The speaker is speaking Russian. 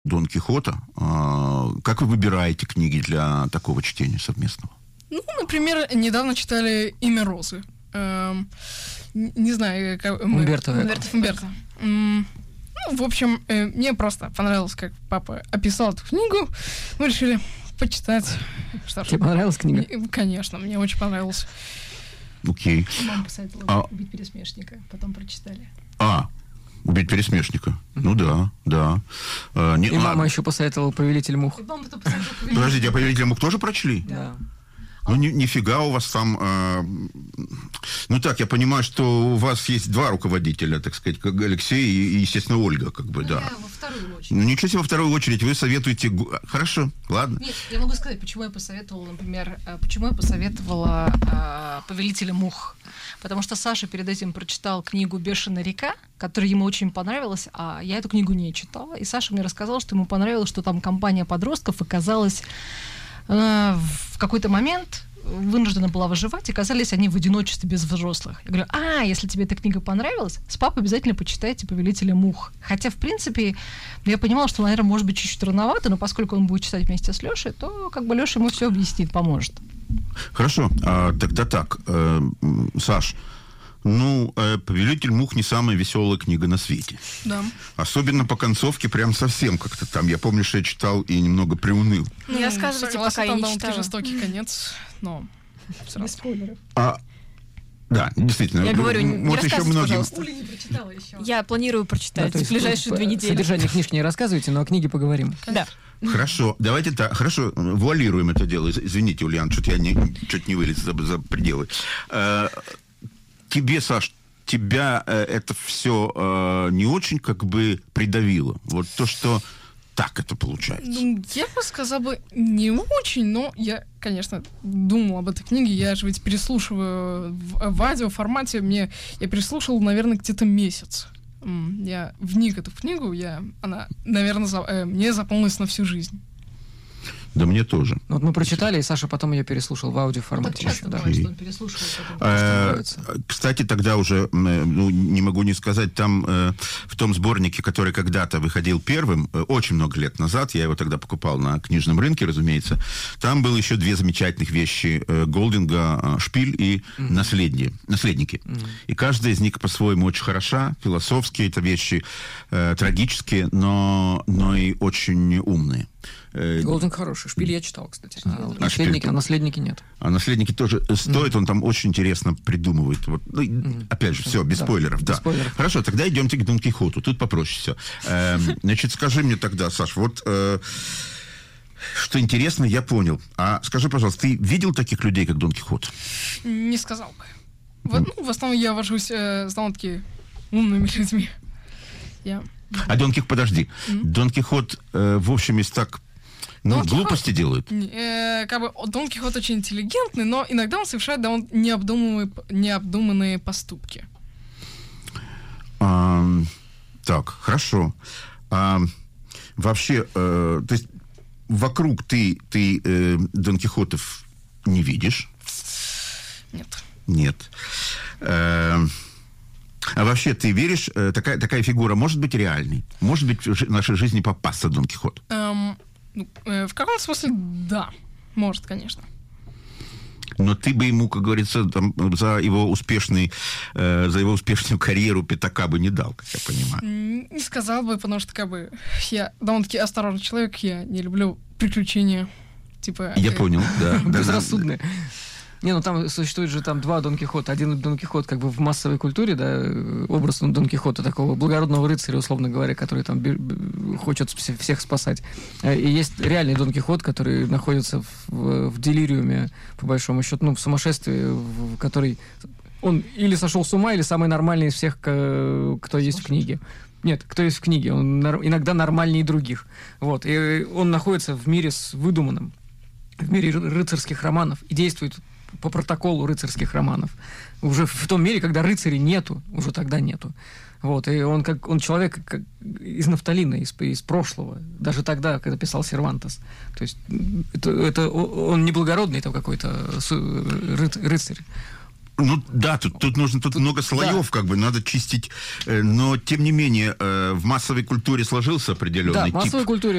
Дон Кихота. Как вы выбираете книги для такого чтения совместного? Ну, например, недавно читали «Имя Розы». Не знаю, как... Умберто. Ну, в общем, мне просто понравилось, как папа описал эту книгу. Мы решили почитать. Что ж, тебе понравилась книга? Конечно, мне очень понравилось. Окей. Мама посоветовала «Убить пересмешника», потом прочитали. «Убить пересмешника». Ну да. И мама еще посоветовала «Повелитель мух». И мама потом посоветовала «Повелитель». Подождите, а «Повелителя мух» тоже прочли? Да. Ну, нифига у вас там... Ну, так, я понимаю, что у вас есть два руководителя, так сказать, как Алексей и, естественно, Ольга, как бы, да. Я во вторую очередь. Ну, ничего себе, во вторую очередь, вы советуете... Хорошо, ладно. Нет, я могу сказать, почему я посоветовала, например, «Повелителя мух». Потому что Саша перед этим прочитал книгу «Бешеная река», которая ему очень понравилась, а я эту книгу не читала. И Саша мне рассказал, что ему понравилось, что там компания подростков оказалась в какой-то момент вынуждена была выживать, и оказались они в одиночестве без взрослых. Я говорю, если тебе эта книга понравилась, с папой обязательно почитайте «Повелителя мух». Хотя, в принципе, я понимала, что, наверное, может быть, чуть-чуть рановато, но поскольку он будет читать вместе с Лешей, то как бы Леша ему все объяснит, поможет. Хорошо, тогда так, Саш, «Повелитель мух» не самая веселая книга на свете. Да. Особенно по концовке прям совсем как-то там. Я помню, что я читал и немного приуныл. Не рассказывайте, пока я не там читала. жестокий конец, но... Без спойлеров. Да, действительно. Я говорю, не вот еще рассказывайте, многим... пожалуйста. Уля не прочитала еще. Я планирую прочитать в ближайшие 2 недели. Содержание книжки не рассказывайте, но о книге поговорим. Да. Хорошо, давайте так. Хорошо, вуалируем это дело. Извините, Ульян, что-то я чуть не вылез за пределы. Тебе, Саш, тебя это все не очень как бы придавило? Вот то, что так это получается. Ну, я бы сказала, не очень, но я, конечно, думала об этой книге. Я же ведь переслушиваю в аудиоформате. Я переслушала, наверное, где-то месяц. Я вник эту книгу, она, наверное, мне запомнилась на всю жизнь. Да мне тоже. Вот мы прочитали, и Саша потом ее переслушал в аудиоформате. Так часто Да. бывает, что он переслушивает. Кстати, тогда уже, не могу не сказать, там в том сборнике, который когда-то выходил первым, очень много лет назад, я его тогда покупал на книжном рынке, разумеется, там было еще 2 замечательных вещи Голдинга, «Шпиль» и «Наследники». И каждая из них по-своему очень хороша, философские это вещи, трагические, но и очень умные. Голдинг хороший. «Шпиль» я читал, кстати. «Наследники», а «Наследники» нет. А «Наследники» тоже стоит, он там очень интересно придумывает. Вот, опять же, все, без спойлеров. Да. Спойлеров. Хорошо, тогда идемте к Дон Кихоту. Тут попроще все. Значит, скажи мне тогда, Саш, вот что интересно, я понял. А скажи, пожалуйста, ты видел таких людей, как Дон Кихот? Не сказал бы. В основном я вожусь с довольно-таки умными людьми. А Дон Кихот, подожди. Дон Кихот, в общем, если так... глупости делают. Дон Кихот очень интеллигентный, но иногда он совершает довольно необдуманные поступки. Так, хорошо. Вообще, то есть вокруг ты Дон Кихотов не видишь? Нет. А вообще, ты веришь, такая фигура может быть реальной? Может быть, в нашей жизни попасться Дон Кихот? В каком-то смысле, да. Может, конечно. Но ты бы ему, как говорится, там, за его успешную карьеру пятака бы не дал, как я понимаю. Не сказал бы, потому что я довольно-таки осторожный человек, я не люблю приключения. Я понял, да. Безрассудные. Не, там существует же 2 Дон Кихота. Один Дон Кихот как бы в массовой культуре, да, образ Дон Кихота, такого благородного рыцаря, условно говоря, который там хочет всех спасать. И есть реальный Дон Кихот, который находится в делириуме, по большому счету, в сумасшествии, в который он или сошел с ума, или самый нормальный из всех, кто есть в книге. Нет, кто есть в книге. Он иногда нормальнее других. Вот. И он находится в мире выдуманном, в мире рыцарских романов и действует по протоколу рыцарских романов. Уже в том мире, когда рыцарей нету, уже тогда нету. Вот. И он человек из нафталина, из прошлого. Даже тогда, когда писал Сервантес. То есть он не благородный, это какой-то рыцарь. Ну да, тут нужно много слоев, как бы надо чистить, но тем не менее в массовой культуре сложился определенный Да, тип. в массовой культуре